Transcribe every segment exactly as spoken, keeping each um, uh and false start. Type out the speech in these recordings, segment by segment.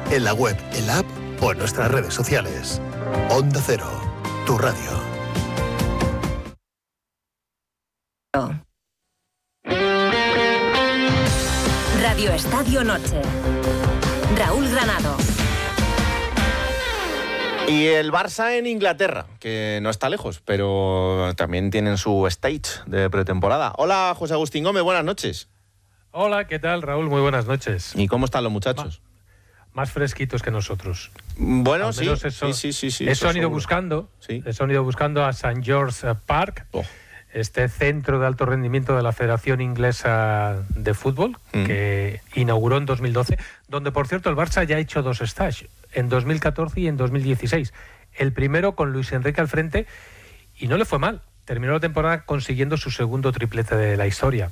en la web, en la app o en nuestras redes sociales. Onda Cero, tu radio. Radio Estadio Noche. Raúl Granado. Y el Barça en Inglaterra, que no está lejos, pero también tienen su stage de pretemporada. Hola, José Agustín Gómez, buenas noches. Hola, ¿qué tal, Raúl? Muy buenas noches. ¿Y cómo están los muchachos? Más, más fresquitos que nosotros. Bueno, sí, eso, sí, sí, sí, sí. Eso han ido buscando, sí. eso han ido buscando a Saint George Park, oh. este centro de alto rendimiento de la Federación Inglesa de Fútbol, mm. que inauguró en dos mil doce, donde, por cierto, el Barça ya ha hecho dos stages, en dos mil catorce y en dos mil dieciséis. El primero con Luis Enrique al frente, y no le fue mal. Terminó la temporada consiguiendo su segundo triplete de la historia.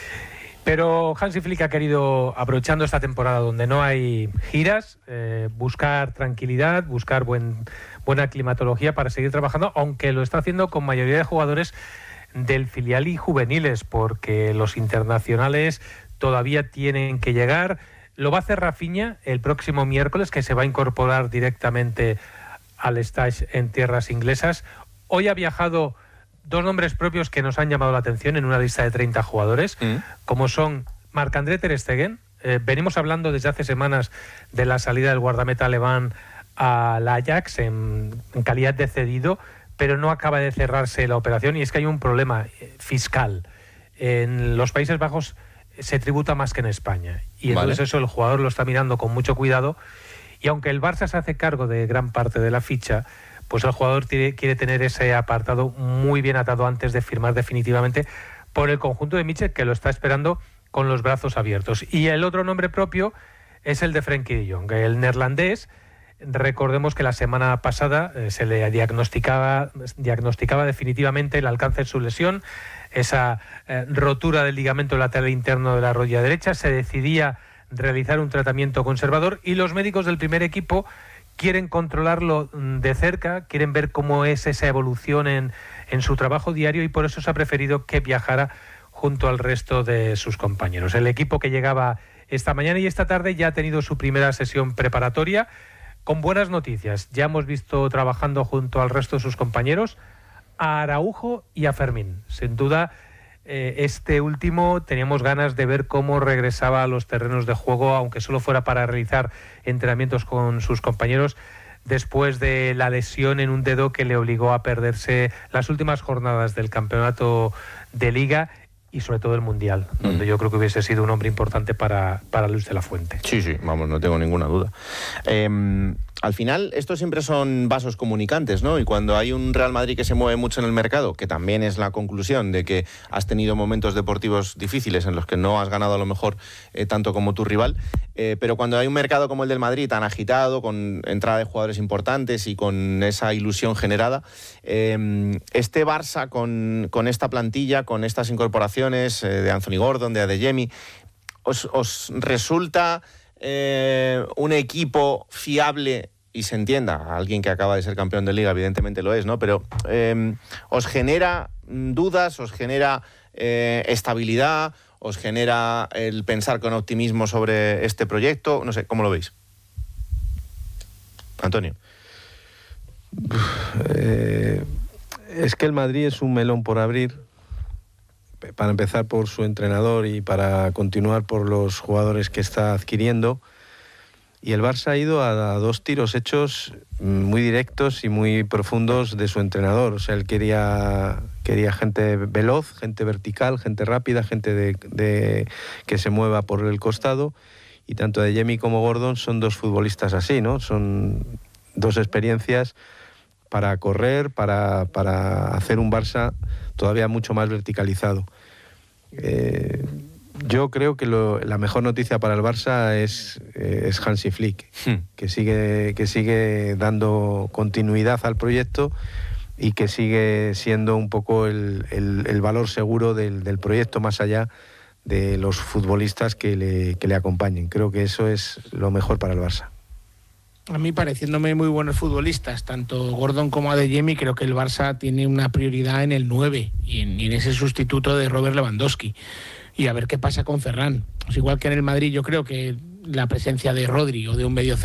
Pero Hansi Flick ha querido, aprovechando esta temporada donde no hay giras, eh, buscar tranquilidad, buscar buen, buena climatología para seguir trabajando, aunque lo está haciendo con mayoría de jugadores del filial y juveniles, porque los internacionales todavía tienen que llegar. Lo va a hacer Rafinha el próximo miércoles, que se va a incorporar directamente al stage en tierras inglesas. Hoy ha viajado dos nombres propios que nos han llamado la atención en una lista de treinta jugadores, mm. como son Marc-André ter Stegen. Eh, venimos hablando desde hace semanas de la salida del guardameta alemán al Ajax en, en calidad de cedido, pero no acaba de cerrarse la operación, y es que hay un problema fiscal. En los Países Bajos se tributa más que en España, y entonces vale. eso el jugador lo está mirando con mucho cuidado, y aunque el Barça se hace cargo de gran parte de la ficha, pues el jugador tiene, quiere tener ese apartado muy bien atado antes de firmar definitivamente por el conjunto de Míchel, que lo está esperando con los brazos abiertos. Y el otro nombre propio es el de Frenkie de Jong, el neerlandés. Recordemos que la semana pasada eh, se le diagnosticaba, diagnosticaba definitivamente el alcance de su lesión, esa eh, rotura del ligamento lateral interno de la rodilla derecha. Se decidía realizar un tratamiento conservador, y los médicos del primer equipo quieren controlarlo de cerca, quieren ver cómo es esa evolución en, en su trabajo diario, y por eso se ha preferido que viajara junto al resto de sus compañeros. El equipo que llegaba esta mañana y esta tarde ya ha tenido su primera sesión preparatoria, con buenas noticias. Ya hemos visto trabajando junto al resto de sus compañeros a Araujo y a Fermín. Sin duda, eh, este último teníamos ganas de ver cómo regresaba a los terrenos de juego, aunque solo fuera para realizar entrenamientos con sus compañeros, después de la lesión en un dedo que le obligó a perderse las últimas jornadas del campeonato de Liga y sobre todo el Mundial, mm. donde yo creo que hubiese sido un hombre importante para, para Luis de la Fuente. Sí, sí, vamos, no tengo ninguna duda. Eh, al final, estos siempre son vasos comunicantes, ¿no? Y cuando hay un Real Madrid que se mueve mucho en el mercado, que también es la conclusión de que has tenido momentos deportivos difíciles en los que no has ganado a lo mejor eh, tanto como tu rival, eh, pero cuando hay un mercado como el del Madrid tan agitado, con entrada de jugadores importantes y con esa ilusión generada, eh, este Barça con, con esta plantilla, con estas incorporaciones eh, de Anthony Gordon, de Adeyemi, ¿os, os resulta eh, un equipo fiable? Y se entienda, alguien que acaba de ser campeón de Liga evidentemente lo es, ¿no? Pero eh, ¿os genera dudas, os genera eh, estabilidad, os genera el pensar con optimismo sobre este proyecto? No sé, ¿cómo lo veis? Antonio. Eh, es que el Madrid es un melón por abrir, para empezar por su entrenador y para continuar por los jugadores que está adquiriendo. Y el Barça ha ido a, a dos tiros hechos muy directos y muy profundos de su entrenador. O sea, él quería, quería gente veloz, gente vertical, gente rápida, gente de, de, que se mueva por el costado. Y tanto Adeyemi como Gordon son dos futbolistas así, ¿no? Son dos experiencias para correr, para, para hacer un Barça todavía mucho más verticalizado. Eh, Yo creo que lo, la mejor noticia para el Barça es, eh, es Hansi Flick, hmm. que sigue, que sigue dando continuidad al proyecto y que sigue siendo un poco el, el, el valor seguro del, del proyecto, más allá de los futbolistas que le, que le acompañen. Creo que eso es lo mejor para el Barça. A mí, pareciéndome muy buenos futbolistas, tanto Gordon como Adeyemi, creo que el Barça tiene una prioridad en el nueve y en, y en ese sustituto de Robert Lewandowski. Y a ver qué pasa con Ferran. Pues igual que en el Madrid, yo creo que la presencia de Rodri o de un medio